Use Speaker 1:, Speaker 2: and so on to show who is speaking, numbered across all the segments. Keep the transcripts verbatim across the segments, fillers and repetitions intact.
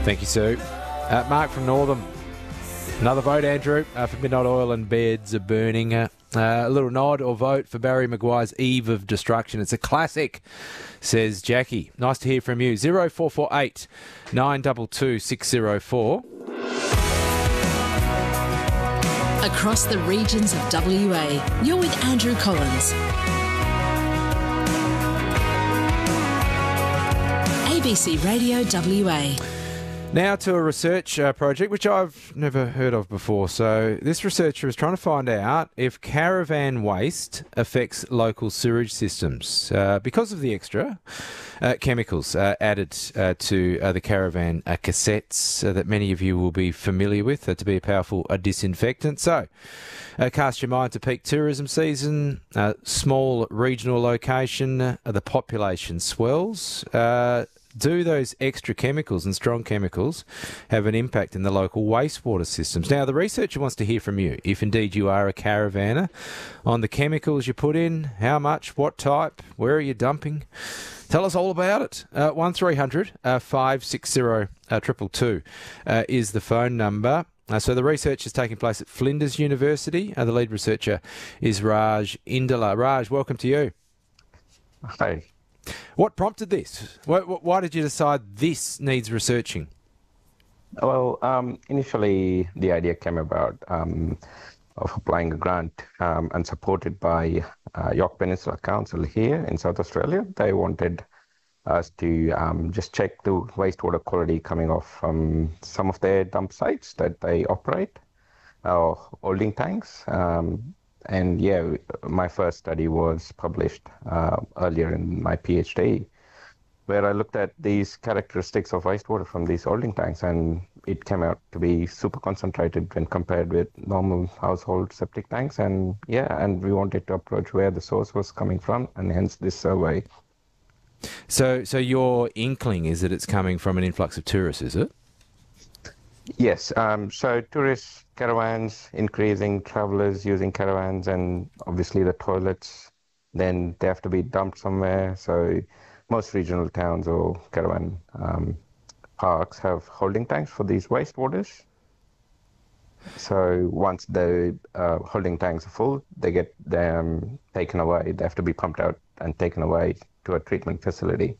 Speaker 1: Thank you, Sue. Uh, Mark from Northam. Another vote, Andrew, uh, for Midnight Oil and Beds are burning. Uh, uh, a little nod or vote for Barry Maguire's Eve of Destruction. It's a classic, says Jackie. Nice to hear from you. zero four four eight nine two two six zero four.
Speaker 2: Across the regions of W A, you're with Andrew Collins. A B C Radio W A.
Speaker 1: Now to a research uh, project which I've never heard of before. So this researcher is trying to find out if caravan waste affects local sewage systems uh, because of the extra uh, chemicals uh, added uh, to uh, the caravan uh, cassettes uh, that many of you will be familiar with uh, to be a powerful uh, disinfectant. So uh, cast your mind to peak tourism season, uh, small regional location, uh, the population swells. Uh, Do those extra chemicals and strong chemicals have an impact in the local wastewater systems? Now, the researcher wants to hear from you, if indeed you are a caravaner, on the chemicals you put in, how much, what type, where are you dumping? Tell us all about it. Uh, one three hundred five six zero two two two uh, is the phone number. Uh, so the research is taking place at Flinders University. Uh, the lead researcher is Raj Indala. Raj, welcome to you.
Speaker 3: Hi.
Speaker 1: What prompted this? Why, why did you decide this needs researching?
Speaker 3: Well, um, initially the idea came about um, of applying a grant um, and supported by uh, York Peninsula Council here in South Australia. They wanted us to um, just check the wastewater quality coming off from some of their dump sites that they operate, uh, holding tanks. Um, And yeah, my first study was published uh, earlier in my PhD, where I looked at these characteristics of wastewater from these holding tanks, and it came out to be super concentrated when compared with normal household septic tanks. And yeah, and we wanted to approach where the source was coming from, and hence this survey.
Speaker 1: So, so your inkling is that it's coming from an influx of tourists, is it?
Speaker 3: Yes, um, so tourists, caravans, increasing travelers using caravans, and obviously the toilets, then they have to be dumped somewhere. So most regional towns or caravan um, parks have holding tanks for these wastewaters. So once the uh, holding tanks are full, they get them taken away. They have to be pumped out and taken away to a treatment facility.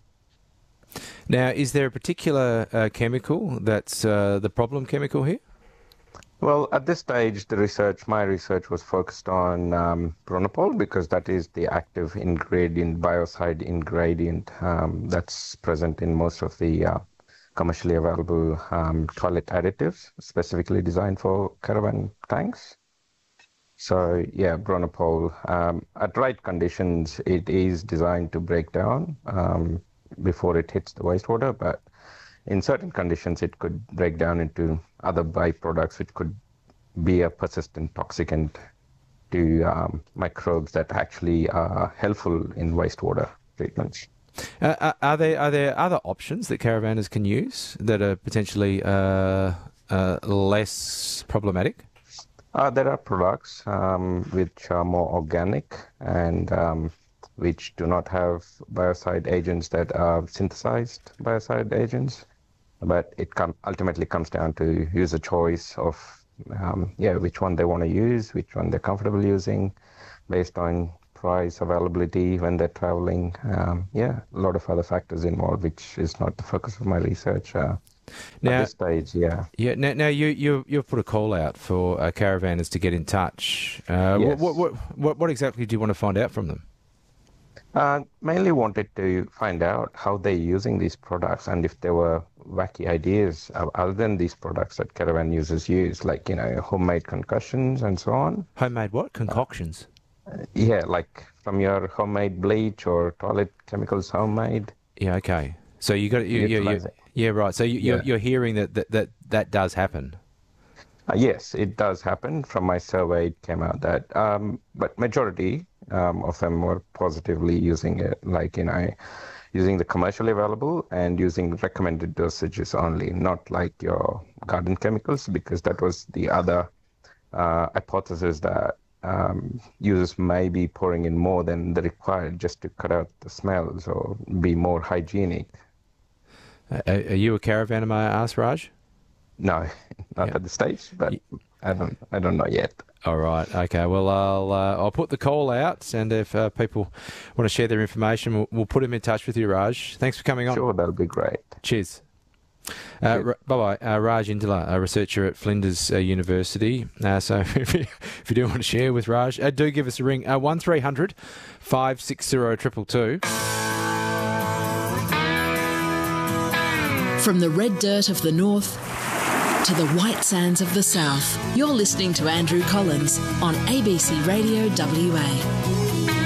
Speaker 1: Now, is there a particular uh, chemical that's uh, the problem chemical here?
Speaker 3: Well, at this stage, the research, my research was focused on um, Bronopol, because that is the active ingredient, biocide ingredient um, that's present in most of the uh, commercially available um, toilet additives, specifically designed for caravan tanks. So yeah, Bronopol, um, at right conditions, it is designed to break down um, before it hits the wastewater, but in certain conditions it could break down into other byproducts which could be a persistent toxicant to um, microbes that actually are helpful in wastewater treatments.
Speaker 1: Uh, are there are there other options that caravanners can use that are potentially uh, uh, less problematic?
Speaker 3: Uh, there are products um, which are more organic and um, which do not have biocide agents that are synthesized biocide agents. But it com- ultimately comes down to user choice of, um, yeah, which one they want to use, which one they're comfortable using, based on price, availability when they're traveling. Um, yeah, a lot of other factors involved, which is not the focus of my research. Uh,
Speaker 1: now,
Speaker 3: at this stage, yeah.
Speaker 1: Yeah. Now, now you you you've put a call out for uh, caravanners to get in touch. Uh,
Speaker 3: yes.
Speaker 1: what, what what what exactly do you want to find out from them?
Speaker 3: Uh, mainly wanted to find out how they're using these products, and if there were wacky ideas uh, other than these products that caravan users use, like, you know, homemade concussions and so on.
Speaker 1: Homemade what? Concoctions?
Speaker 3: Uh, yeah, like from your homemade bleach or toilet chemicals homemade.
Speaker 1: Yeah, okay. So you got you, you, you, yeah, right. So you, you're,
Speaker 3: yeah.
Speaker 1: you're hearing that that, that, that does happen?
Speaker 3: Uh, yes, it does happen. From my survey, it came out that, um, but majority um, of them were positively using it, like, you know, using the commercially available and using recommended dosages only, not like your garden chemicals, because that was the other uh, hypothesis that um, users may be pouring in more than the required just to cut out the smells or be more hygienic.
Speaker 1: Uh, are, are you a caravanner, may I ask, Raj?
Speaker 3: No, not
Speaker 1: Yeah.
Speaker 3: at this stage, but I don't I don't know yet.
Speaker 1: All right. Okay. Well, I'll uh, I'll put the call out, and if uh, people want to share their information, we'll, we'll put them in touch with you, Raj. Thanks for coming on.
Speaker 3: Sure, that'll be great.
Speaker 1: Cheers. Uh, r- bye-bye. Uh, Raj Indula, a researcher at Flinders uh, University. Uh, so if you, if you do want to share with Raj, uh, do give us a ring. Uh, one three hundred five six zero two two two.
Speaker 2: From the red dirt of the north to the white sands of the south, you're listening to Andrew Collins on A B C Radio W A.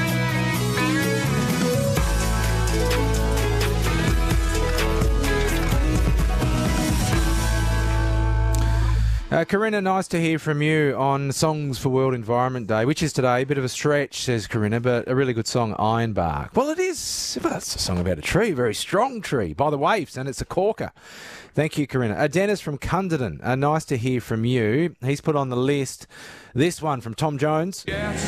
Speaker 1: Uh, Corinna, nice to hear from you on Songs for World Environment Day, which is today. A bit of a stretch, says Corinna, but a really good song, Ironbark. Well, it is. Well, it's a song about a tree, a very strong tree, by the waves, and it's a corker. Thank you, Corinna. Uh, Dennis from Cunderdin, uh, nice to hear from you. He's put on the list this one from Tom Jones.
Speaker 4: Yes,